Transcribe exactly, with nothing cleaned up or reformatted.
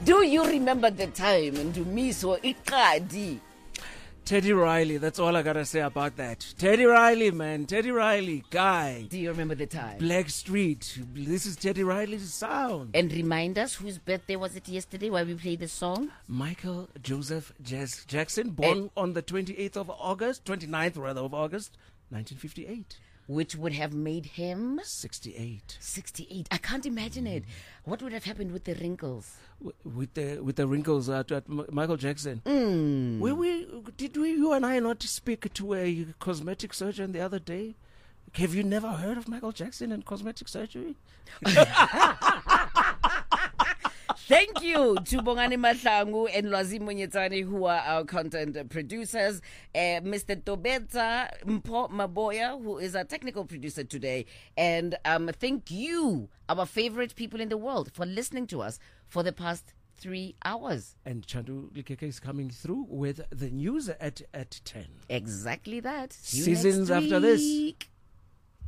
Do you remember the time? And to me, so Iqadi. Teddy Riley, that's all I gotta say about that. Teddy Riley, man. Teddy Riley, guy. Do you remember the time? Black Street. This is Teddy Riley's sound. And remind us, whose birthday was it yesterday while we played the song? Michael Joseph Jas- Jackson, born and on the twenty-eighth of August, twenty-ninth rather of August, nineteen fifty-eight. Which would have made him? sixty-eight. sixty-eight. I can't imagine it. What would have happened with the wrinkles? W- with the with the wrinkles at, at M- Michael Jackson. Mm. Were we, did we, you and I not speak to a cosmetic surgeon the other day? Have you never heard of Michael Jackson and cosmetic surgery? Thank you to Bongani Mahlangu and Lwazi Munyetani, who are our content producers. Uh, Mister Tobeta Mpo Maboya, who is our technical producer today. And um, thank you, our favorite people in the world, for listening to us for the past three hours. And Chandu Likeke is coming through with the news at, at ten. Exactly that. See you Seasons next after this. week.